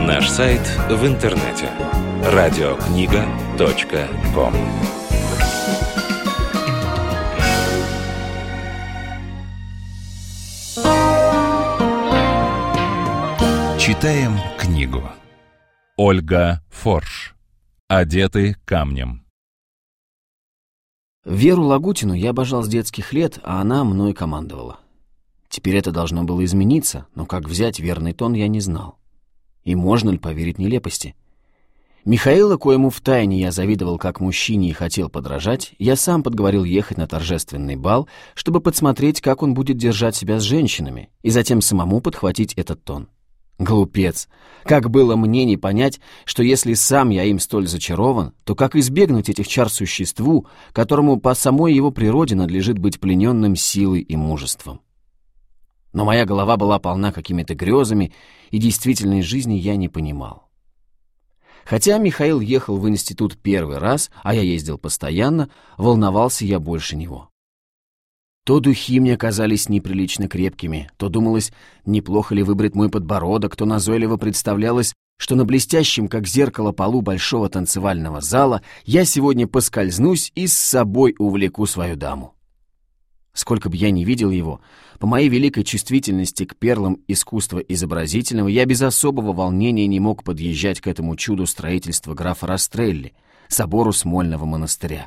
Наш сайт в интернете radiokniga.com. Читаем книгу. Ольга Форш. «Одеты камнем». Веру Лагутину я обожал с детских лет, а она мной командовала. Теперь это должно было измениться, но как взять верный тон, я не знал. И можно ли поверить нелепости? Михаила, коему втайне я завидовал как мужчине и хотел подражать, я сам подговорил ехать на торжественный бал, чтобы подсмотреть, как он будет держать себя с женщинами, и затем самому подхватить этот тон. Глупец! Как было мне не понять, что если сам я им столь зачарован, то как избегнуть этих чар существу, которому по самой его природе надлежит быть плененным силой и мужеством? Но моя голова была полна какими-то грезами, и действительной жизни я не понимал. Хотя Михаил ехал в институт первый раз, а я ездил постоянно, волновался я больше него. То духи мне казались неприлично крепкими, то думалось, неплохо ли выбрать мой подбородок, то назойливо представлялось, что на блестящем, как зеркало, полу большого танцевального зала я сегодня поскользнусь и с собой увлеку свою даму. Сколько бы я ни видел его, по моей великой чувствительности к перлам искусства изобразительного я без особого волнения не мог подъезжать к этому чуду строительства графа Растрелли, собору Смольного монастыря.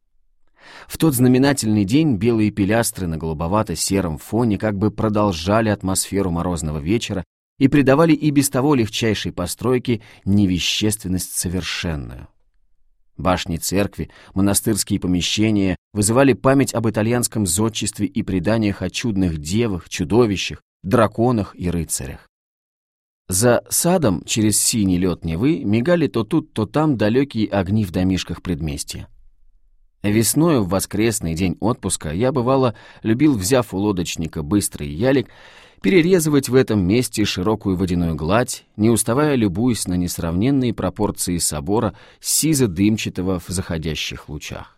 В тот знаменательный день белые пилястры на голубовато-сером фоне как бы продолжали атмосферу морозного вечера и придавали и без того легчайшей постройке невещественность совершенную. Башни церкви, монастырские помещения вызывали память об итальянском зодчестве и преданиях о чудных девах, чудовищах, драконах и рыцарях. За садом через синий лед Невы мигали то тут, то там далекие огни в домишках предместья. Весною в воскресный день отпуска я, бывало, любил, взяв у лодочника быстрый ялик, перерезывать в этом месте широкую водяную гладь, не уставая любуясь на несравненные пропорции собора сизо-дымчатого в заходящих лучах.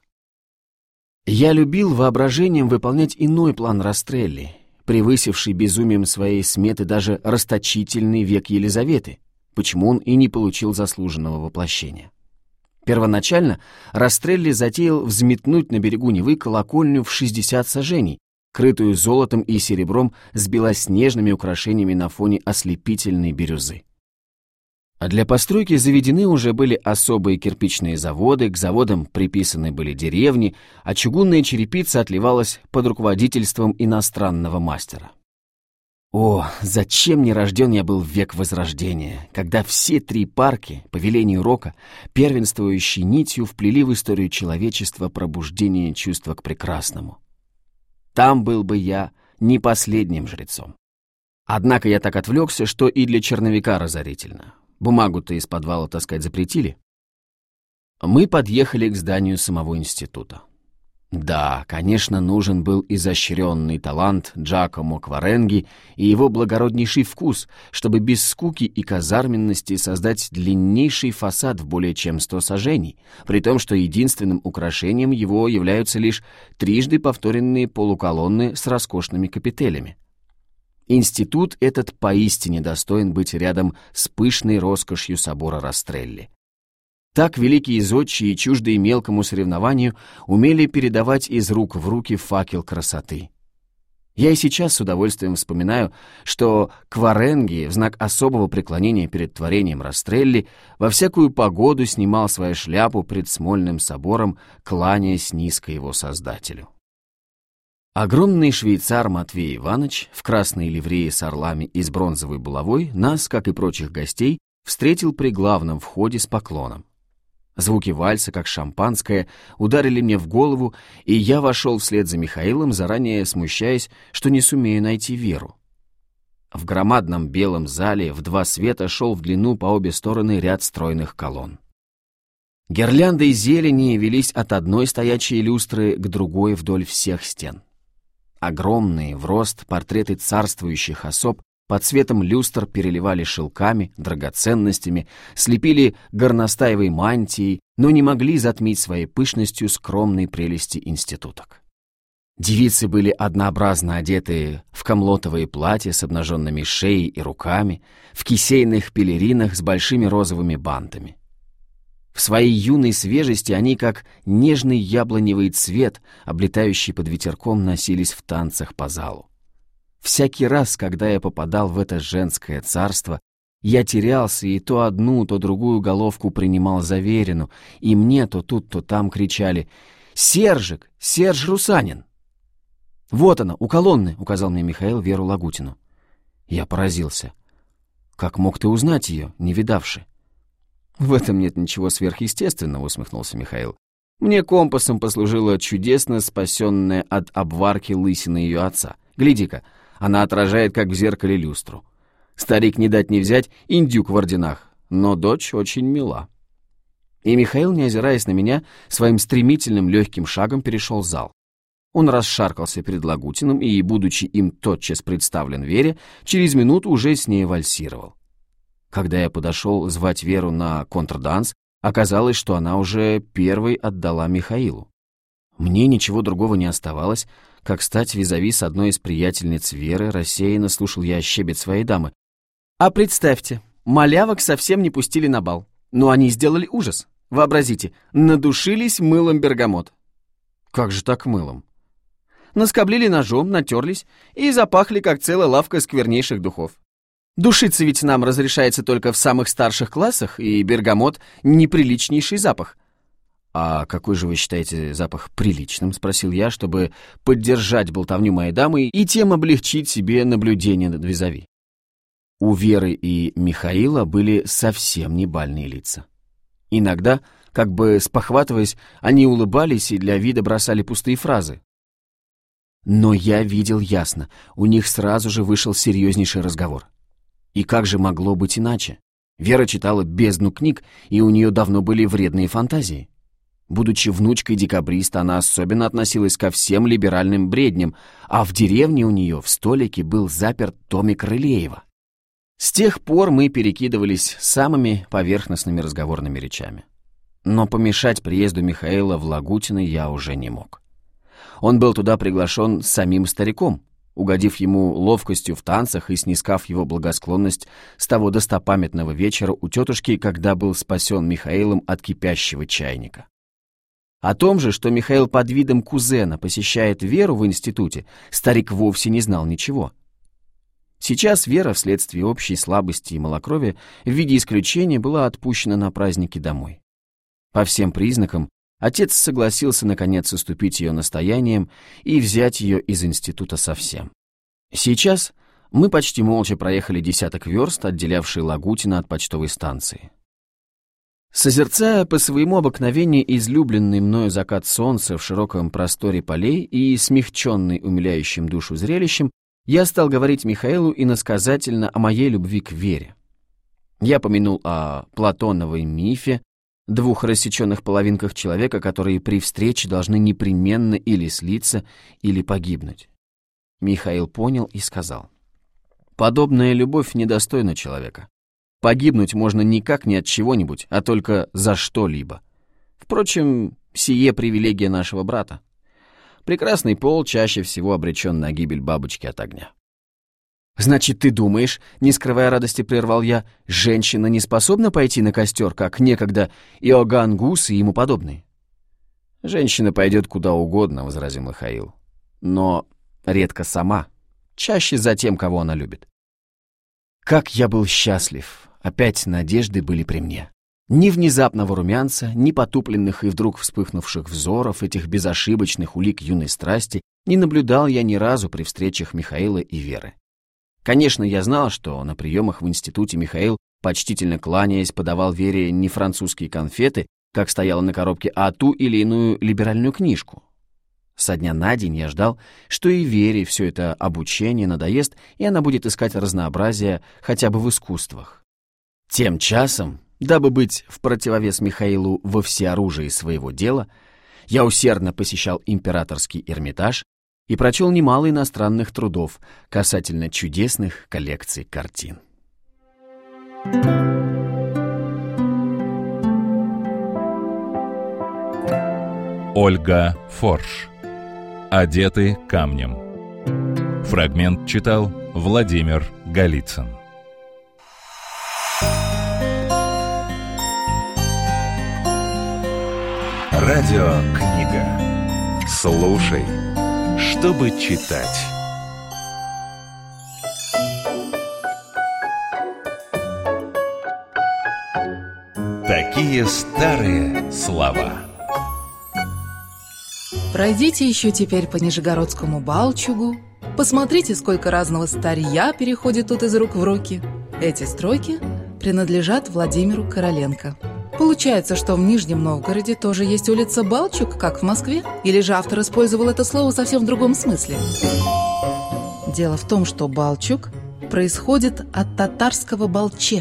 Я любил воображением выполнять иной план Растрелли, превысивший безумием своей сметы даже расточительный век Елизаветы, почему он и не получил заслуженного воплощения. Первоначально Растрелли затеял взметнуть на берегу Невы колокольню в 60 саженей, крытую золотом и серебром с белоснежными украшениями на фоне ослепительной бирюзы. А для постройки заведены уже были особые кирпичные заводы, к заводам приписаны были деревни, а чугунная черепица отливалась под руководительством иностранного мастера. О, зачем не рожден я был в век Возрождения, когда все три парки, по велению Рока, первенствующей нитью вплели в историю человечества пробуждение чувства к прекрасному. Там был бы я не последним жрецом. Однако я так отвлекся, что и для черновика разорительно. Бумагу-то из подвала таскать запретили. Мы подъехали к зданию самого института. Да, конечно, нужен был изощренный талант Джакомо Кваренги и его благороднейший вкус, чтобы без скуки и казарменности создать длиннейший фасад в более чем 100 сажений, при том, что единственным украшением его являются лишь трижды повторенные полуколонны с роскошными капителями. Институт этот поистине достоин быть рядом с пышной роскошью собора Растрелли. Так великие зодчие, чуждые мелкому соревнованию, умели передавать из рук в руки факел красоты. Я и сейчас с удовольствием вспоминаю, что Кваренги в знак особого преклонения перед творением Растрелли во всякую погоду снимал свою шляпу пред Смольным собором, кланяясь низко его создателю. Огромный швейцар Матвей Иванович в красной ливрее с орлами и с бронзовой булавой нас, как и прочих гостей, встретил при главном входе с поклоном. Звуки вальса, как шампанское, ударили мне в голову, и я вошел вслед за Михаилом, заранее смущаясь, что не сумею найти Веру. В громадном белом зале в два света шел в длину по обе стороны ряд стройных колонн. Гирлянды зелени велись от одной стоячей люстры к другой вдоль всех стен. Огромные в рост портреты царствующих особ под светом люстр переливали шелками, драгоценностями, слепили горностаевой мантией, но не могли затмить своей пышностью скромной прелести институток. Девицы были однообразно одеты в комлотовые платья с обнаженными шеей и руками, в кисейных пелеринах с большими розовыми бантами. В своей юной свежести они, как нежный яблоневый цвет, облетающий под ветерком, носились в танцах по залу. Всякий раз, когда я попадал в это женское царство, я терялся и то одну, то другую головку принимал за верину, и мне то тут, то там кричали: «Сержик! Серж Русанин!» «Вот она, у колонны», — указал мне Михаил Веру Лагутину. Я поразился. «Как мог ты узнать ее, не видавши?» «В этом нет ничего сверхъестественного», — усмехнулся Михаил. «Мне компасом послужила чудесно спасенная от обварки лысина ее отца. Гляди-ка, она отражает, как в зеркале, люстру. Старик не дать не взять, индюк в орденах, но дочь очень мила». И Михаил, не озираясь на меня, своим стремительным легким шагом перешел зал. Он расшаркался перед Лагутиным и, будучи им тотчас представлен Вере, через минуту уже с ней вальсировал. Когда я подошел звать Веру на контрданс, оказалось, что она уже первой отдала Михаилу. Мне ничего другого не оставалось, как стать визави с одной из приятельниц Веры. Рассеянно слушал я щебет своей дамы. «А представьте, малявок совсем не пустили на бал. Но они сделали ужас. Вообразите, надушились мылом бергамот». «Как же так мылом?» «Наскоблили ножом, натерлись и запахли, как целая лавка сквернейших духов. Душиться ведь нам разрешается только в самых старших классах, и бергамот — неприличнейший запах». «А какой же вы считаете запах приличным?» — спросил я, чтобы поддержать болтовню моей дамы и тем облегчить себе наблюдение над визави. У Веры и Михаила были совсем не бальные лица. Иногда, как бы спохватываясь, они улыбались и для вида бросали пустые фразы. Но я видел ясно, у них сразу же вышел серьезнейший разговор. И как же могло быть иначе? Вера читала бездну книг, и у нее давно были вредные фантазии. Будучи внучкой декабриста, она особенно относилась ко всем либеральным бредням, а в деревне у нее в столике был заперт томик Рылеева. С тех пор мы перекидывались самыми поверхностными разговорными речами. Но помешать приезду Михаила в Лагутино я уже не мог. Он был туда приглашен самим стариком, угодив ему ловкостью в танцах и снискав его благосклонность с того достопамятного вечера у тетушки, когда был спасен Михаилом от кипящего чайника. О том же, что Михаил под видом кузена посещает Веру в институте, старик вовсе не знал ничего. Сейчас Вера, вследствие общей слабости и малокровия, в виде исключения была отпущена на праздники домой. По всем признакам, отец согласился наконец уступить ее настояниям и взять ее из института совсем. Сейчас мы почти молча проехали 10 верст, отделявшие Лагутино от почтовой станции. Созерцая по своему обыкновению излюбленный мною закат солнца в широком просторе полей и смягченный умиляющим душу зрелищем, я стал говорить Михаилу иносказательно о моей любви к Вере. Я помянул о Платоновой мифе, двух рассеченных половинках человека, которые при встрече должны непременно или слиться, или погибнуть. Михаил понял и сказал: «Подобная любовь недостойна человека. Погибнуть можно никак не от чего-нибудь, а только за что-либо. Впрочем, сие привилегия нашего брата. Прекрасный пол чаще всего обречен на гибель бабочки от огня». «Значит, ты думаешь, — не скрывая радости прервал я, — женщина не способна пойти на костер, как некогда Иоганн Гус и ему подобные?» «Женщина пойдет куда угодно, — возразил Михаил, — но редко сама, чаще за тем, кого она любит». Как я был счастлив! Опять надежды были при мне. Ни внезапного румянца, ни потупленных и вдруг вспыхнувших взоров, этих безошибочных улик юной страсти, не наблюдал я ни разу при встречах Михаила и Веры. Конечно, я знал, что на приемах в институте Михаил, почтительно кланяясь, подавал Вере не французские конфеты, как стояло на коробке, а ту или иную либеральную книжку. Со дня на день я ждал, что и Вере все это обучение надоест, и она будет искать разнообразие хотя бы в искусствах. Тем часом, дабы быть в противовес Михаилу во всеоружии своего дела, я усердно посещал императорский Эрмитаж и прочел немало иностранных трудов касательно чудесных коллекций картин. Ольга Форш. одеты камнем. Фрагмент читал Владимир Голицын. Радиокнига. Слушай, чтобы читать. Такие старые слова. Пройдите еще теперь по Нижегородскому Балчугу. Посмотрите, сколько разного старья переходит тут из рук в руки. Эти строки принадлежат Владимиру Короленко. Получается, что в Нижнем Новгороде тоже есть улица Балчуг, как в Москве? Или же автор использовал это слово совсем в другом смысле? Дело в том, что Балчуг происходит от татарского «балче»,